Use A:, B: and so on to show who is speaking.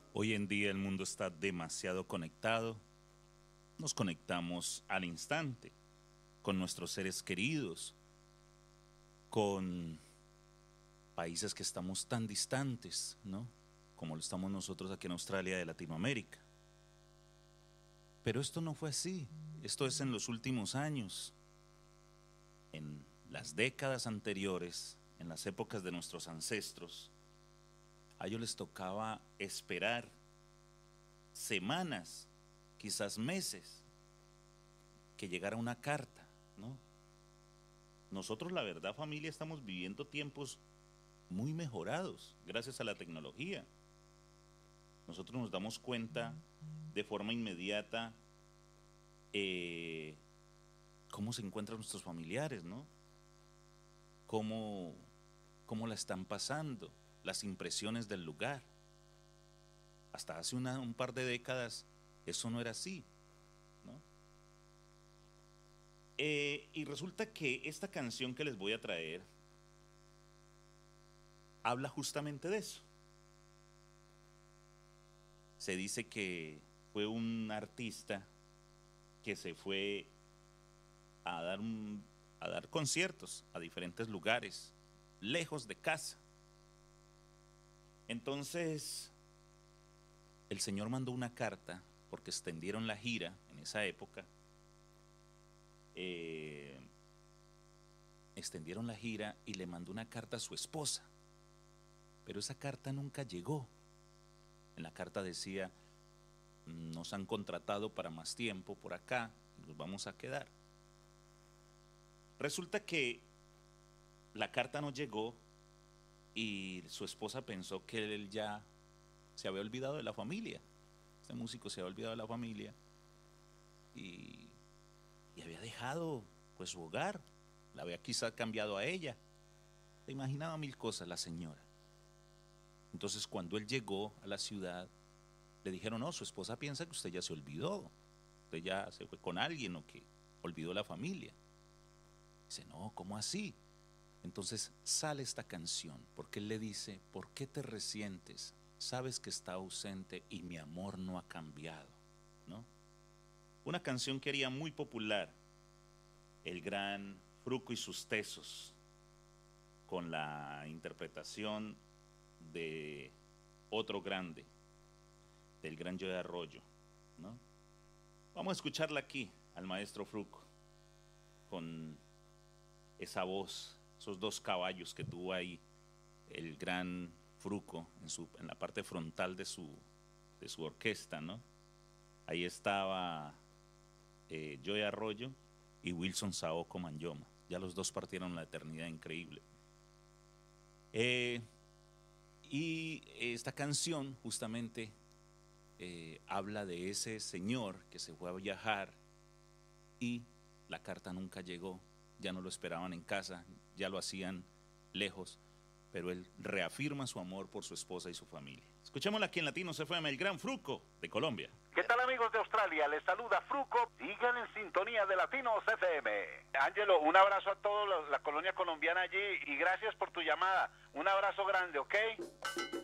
A: Hoy en día el mundo está demasiado conectado. Nos conectamos al instante con nuestros seres queridos, con países que estamos tan distantes, ¿no? Como lo estamos nosotros aquí en Australia de Latinoamérica. Pero esto no fue así. Esto es en los últimos años. En las décadas anteriores, en las épocas de nuestros ancestros, a ellos les tocaba esperar semanas, quizás meses, que llegara una carta, ¿no? Nosotros, la verdad, familia, estamos viviendo tiempos muy mejorados gracias a la tecnología. Nosotros nos damos cuenta de forma inmediata cómo se encuentran nuestros familiares, ¿no? Cómo, cómo la están pasando, las impresiones del lugar. Hasta hace un par de décadas eso no era así, ¿no? Y resulta que esta canción que les voy a traer habla justamente de eso. Se dice que fue un artista que se fue a dar conciertos a diferentes lugares, lejos de casa. Entonces, el Señor mandó una carta, porque extendieron la gira en esa época. Extendieron la gira y le mandó una carta a su esposa. Pero esa carta nunca llegó. En la carta decía: nos han contratado para más tiempo por acá, nos vamos a quedar. Resulta que la carta no llegó y su esposa pensó que él ya se había olvidado de la familia. Este músico se había olvidado de la familia y había dejado pues su hogar, la había quizá cambiado a ella. Se imaginaba mil cosas la señora. Entonces cuando él llegó a la ciudad, le dijeron: no, su esposa piensa que usted ya se olvidó, usted ya se fue con alguien o que olvidó la familia. Dice: no, ¿cómo así? Entonces sale esta canción, porque él le dice: ¿por qué te resientes? Sabes que está ausente y mi amor no ha cambiado, ¿no? Una canción que haría muy popular el gran Fruco y sus Tesos, con la interpretación de otro grande, del gran Joe Arroyo, ¿no? Vamos a escucharla aquí, al maestro Fruco, con esa voz, esos dos caballos que tuvo ahí el gran Fruco en la parte frontal de su orquesta, ¿no? Ahí estaba Joe Arroyo y Wilson Saoko Manyoma. Ya los dos partieron la eternidad, increíble. Y esta canción justamente habla de ese señor que se fue a viajar y la carta nunca llegó, ya no lo esperaban en casa, ya lo hacían lejos, pero él reafirma su amor por su esposa y su familia. Escuchémosla aquí en Latinos FM, el gran Fruco de Colombia.
B: ¿Qué tal, amigos de Australia? Les saluda Fruco. Sigan en sintonía de Latinos FM. Ángelo, un abrazo a toda la colonia colombiana allí y gracias por tu llamada. Un abrazo grande, ¿ok?